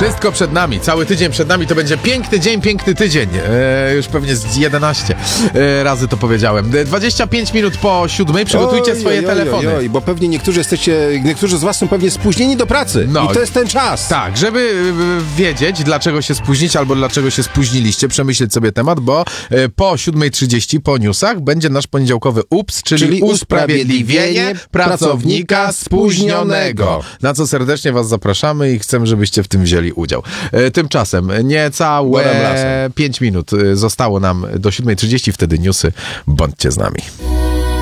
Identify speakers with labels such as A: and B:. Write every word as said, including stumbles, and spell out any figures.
A: Wszystko przed nami, cały tydzień przed nami, to będzie piękny dzień, piękny tydzień. E, już pewnie z jedenaście e, razy to powiedziałem. dwadzieścia pięć minut po siódmej, przygotujcie
B: oj,
A: swoje
B: oj,
A: telefony.
B: Oj, oj, bo pewnie niektórzy jesteście, niektórzy z was są pewnie spóźnieni do pracy.
A: No.
B: I to jest ten czas.
A: Tak, żeby y, wiedzieć, dlaczego się spóźnić albo dlaczego się spóźniliście, przemyśleć sobie temat, bo y, po siódmej trzydzieści po newsach będzie nasz poniedziałkowy ups, czyli,
B: Czyli
A: usprawiedliwienie pracownika spóźnionego. Na co serdecznie was zapraszamy i chcemy, żebyście w tym wzięli udział. Y, tymczasem niecałe
B: Borem lasem.
A: pięć minut y, zostało nam do siódmej trzydzieści, wtedy newsy. Bądźcie z nami.